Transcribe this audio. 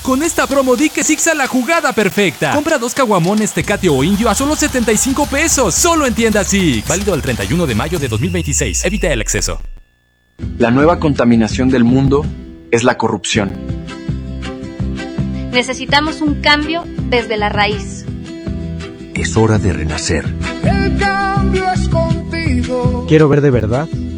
Con esta promo di que Sixa la jugada perfecta. Compra 2 caguamones Tecate o Indio a solo 75 pesos. Solo en tiendas Six. Válido el 31 de mayo de 2026. Evita el exceso. La nueva contaminación del mundo es la corrupción. Necesitamos un cambio desde la raíz. Es hora de renacer. El cambio es contigo. Quiero ver de verdad